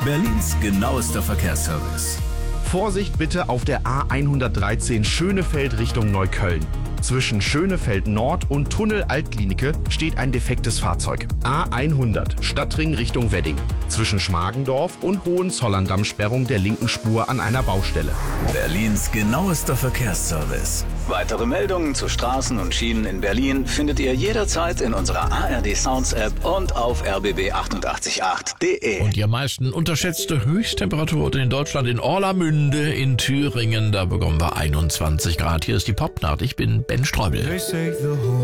Berlins genauester Verkehrsservice. Vorsicht bitte auf der A113 Schönefeld Richtung Neukölln. Zwischen Schönefeld Nord und Tunnel Altklinike steht ein defektes Fahrzeug. A100 Stadtring Richtung Wedding. Zwischen Schmargendorf und Hohenzollern Sperrung der linken Spur an einer Baustelle. Berlins genauester Verkehrsservice. Weitere Meldungen zu Straßen und Schienen in Berlin findet ihr jederzeit in unserer ARD Sounds App und auf rbb888.de. Und die am meisten unterschätzte Höchsttemperatur in Deutschland in Orlamünde in Thüringen. Da bekommen wir 21 Grad. Hier ist die Popnacht. Ich bin Ben Streubel.